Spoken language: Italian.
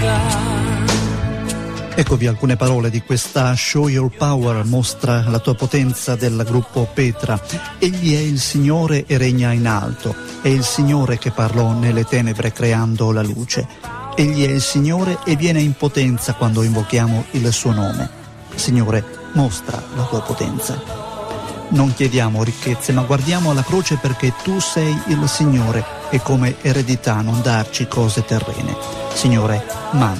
Eccovi alcune parole di questa Show Your Power, mostra la tua potenza, del gruppo Petra. Egli è il Signore e regna in alto, è il Signore che parlò nelle tenebre creando la luce. Egli è il Signore e viene in potenza quando invochiamo il suo nome. Signore, mostra la tua potenza. Non chiediamo ricchezze, ma guardiamo alla croce perché tu sei il Signore e come eredità non darci cose terrene. Signore, manda.